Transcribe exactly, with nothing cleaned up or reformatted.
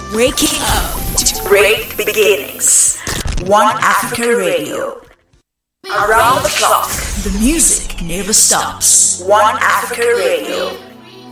Waking up to great beginnings. One Africa Radio. Around the clock, the music never stops. One Africa Radio.